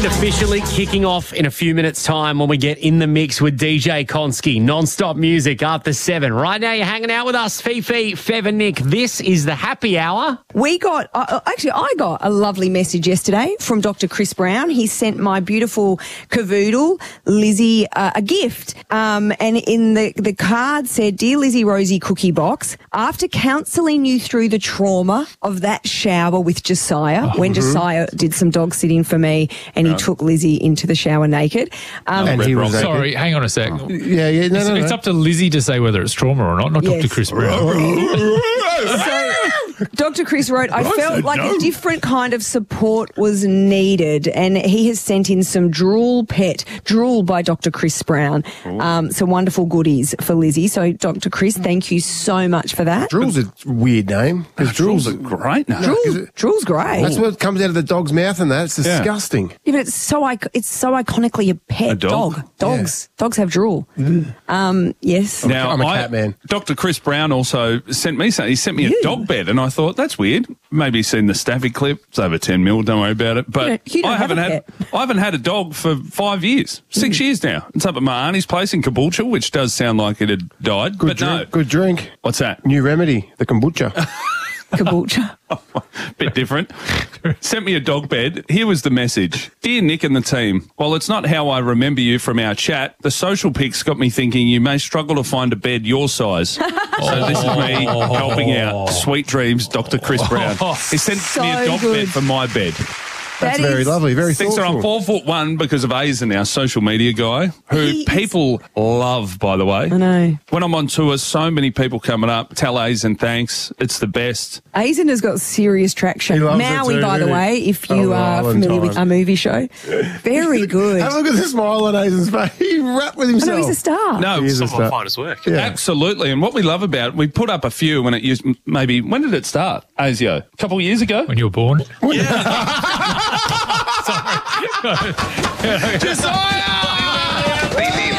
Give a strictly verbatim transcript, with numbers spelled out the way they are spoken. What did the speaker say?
Officially kicking off in a few minutes' time when we get in the mix with D J Konski. Non-stop music after seven. Right now, you're hanging out with us, Fifi, Fev and Nick. This is the happy hour. We got, uh, actually, I got a lovely message yesterday from Doctor Chris Brown. He sent my beautiful cavoodle, Lizzie, uh, a gift. Um, and in the, the card said, "Dear Lizzie Rosie Cookie Box, after counselling you through the trauma of that shower with Josiah, oh, when mm-hmm. Josiah did some dog sitting for me and he yeah. took Lizzie into the shower naked." Um, and he was Sorry, hang on a sec. Oh. Yeah, yeah, no, it's, no, no. It's up to Lizzie to say whether it's trauma or not, not Yes. Doctor Chris Brown. So, Doctor Chris wrote, "I felt like a different kind of support was needed," and he has sent in some drool pet, drool by Doctor Chris Brown, um, some wonderful goodies for Lizzie. So, Doctor Chris, thank you so much for that. Drool's a weird name. Because Drool's a great name. Drool, drool's great. That's what comes out of the dog's mouth and that. It's Yeah. disgusting. Yeah, but it's so ic- it's so iconically a pet A dog? Dogs, dogs have drool. Um, yes. Now, I'm a I- cat man. Doctor Chris Brown also sent me something. He sent me a You? dog bed, and I thought, that's weird. Maybe he's seen the Staffy clip. It's over ten mil, don't worry about it. But You don't- you don't I have haven't a had pet. I haven't had a dog for five years. Six years now. It's up at my auntie's place in Caboolture, which does sound like it had died. Good but drink. no. Good drink. What's that? New remedy, the kombucha. Caboolture. Bit different. Sent me a dog bed. Here was the message. "Dear Nick and the team, while it's not how I remember you from our chat, the social pics got me thinking you may struggle to find a bed your size. So this is me helping out. Sweet dreams, Doctor Chris Brown." He sent So me a dog good. bed for my bed. That's That very is- lovely, very Thinks that I'm thoughtful. four foot one because of Aizen, our social media guy, who He is- people love, by the way. I know. When I'm on tour, so many people coming up, tell Aizen thanks. It's the best. Aizen has got serious traction. He loves it Maui, too, by the doesn't he? way, if Oh, you are Island familiar with time. a movie show. Very good. Have a look at the smile on Aizen's face. He rapped with I himself. know he's a star. No, He is a Some of my star. finest work. Yeah. absolutely. And what we love about it, we put up a few when it used, maybe, when did it start, Azio? A couple of years ago? When you were born. Josiah!